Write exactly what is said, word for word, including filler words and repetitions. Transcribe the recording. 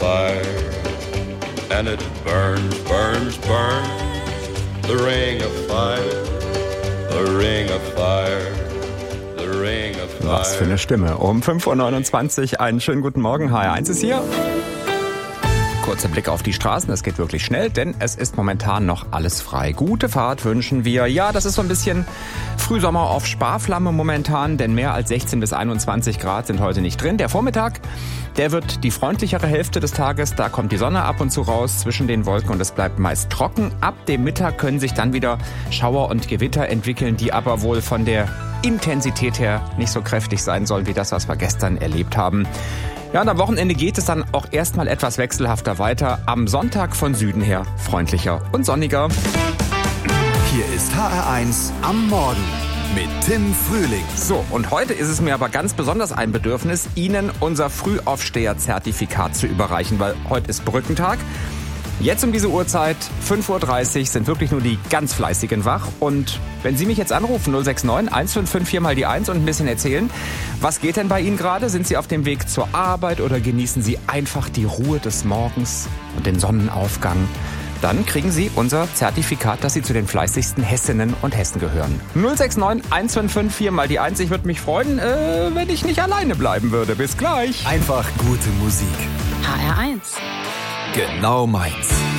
fire, and it burns, burns, burns. The ring of fire, the ring of fire, the ring of fire. Was für eine Stimme. Um fünf Uhr neunundzwanzig, einen schönen guten Morgen. H R eins ist hier. Kurzer Blick auf die Straßen, es geht wirklich schnell, denn es ist momentan noch alles frei. Gute Fahrt wünschen wir. Ja, das ist so ein bisschen Frühsommer auf Sparflamme momentan, denn mehr als sechzehn bis einundzwanzig Grad sind heute nicht drin. Der Vormittag, der wird die freundlichere Hälfte des Tages, da kommt die Sonne ab und zu raus zwischen den Wolken und es bleibt meist trocken. Ab dem Mittag können sich dann wieder Schauer und Gewitter entwickeln, die aber wohl von der Intensität her nicht so kräftig sein sollen wie das, was wir gestern erlebt haben. Ja, und am Wochenende geht es dann auch erstmal etwas wechselhafter weiter. Am Sonntag von Süden her freundlicher und sonniger. Hier ist H R eins am Morgen mit Tim Frühling. So, und heute ist es mir aber ganz besonders ein Bedürfnis, Ihnen unser Frühaufsteher-Zertifikat zu überreichen, weil heute ist Brückentag. Jetzt um diese Uhrzeit, fünf Uhr dreißig, sind wirklich nur die ganz Fleißigen wach. Und wenn Sie mich jetzt anrufen, null sechs neun, eins fünf fünf, vier mal die eins und ein bisschen erzählen, was geht denn bei Ihnen gerade? Sind Sie auf dem Weg zur Arbeit oder genießen Sie einfach die Ruhe des Morgens und den Sonnenaufgang? Dann kriegen Sie unser Zertifikat, dass Sie zu den fleißigsten Hessinnen und Hessen gehören. null sechs neun, eins fünf fünf, vier mal die eins. Ich würde mich freuen, äh, wenn ich nicht alleine bleiben würde. Bis gleich. Einfach gute Musik. H R eins. Genau meins.